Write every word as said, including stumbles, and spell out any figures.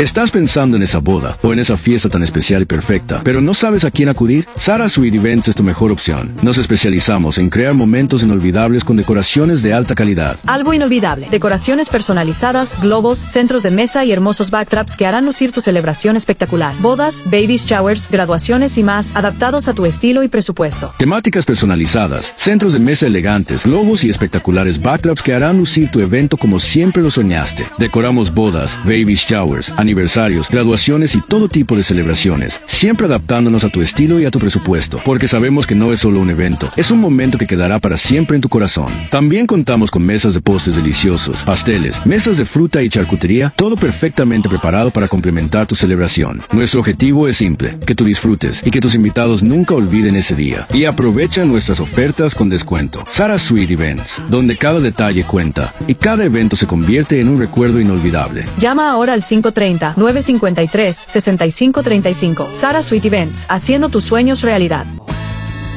¿Estás pensando en esa boda o en esa fiesta tan especial y perfecta, pero no sabes a quién acudir? Sara Suite Events es tu mejor opción. Nos especializamos en crear momentos inolvidables con decoraciones de alta calidad. Algo inolvidable. Decoraciones personalizadas, globos, centros de mesa y hermosos backdrops que harán lucir tu celebración espectacular. Bodas, baby showers, graduaciones y más, adaptados a tu estilo y presupuesto. Temáticas personalizadas, centros de mesa elegantes, globos y espectaculares backdrops que harán lucir tu evento como siempre lo soñaste. Decoramos bodas, baby showers, aniversarios, graduaciones y todo tipo de celebraciones, siempre adaptándonos a tu estilo y a tu presupuesto, porque sabemos que no es solo un evento, es un momento que quedará para siempre en tu corazón. También contamos con mesas de postres deliciosos, pasteles, mesas de fruta y charcutería, todo perfectamente preparado para complementar tu celebración. Nuestro objetivo es simple, que tú disfrutes y que tus invitados nunca olviden ese día. Y aprovecha nuestras ofertas con descuento. Sara Suite Events, donde cada detalle cuenta y cada evento se convierte en un recuerdo inolvidable. Llama ahora al cinco tres cero, nueve cinco tres, seis cinco tres cinco. Sara Suite Events, haciendo tus sueños realidad.